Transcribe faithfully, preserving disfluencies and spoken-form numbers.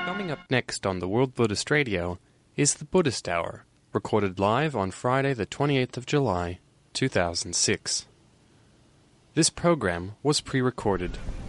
Coming up next on the World Buddhist Radio is the Buddhist Hour, recorded live on Friday the twenty-eighth of July, two thousand six. This program was pre-recorded.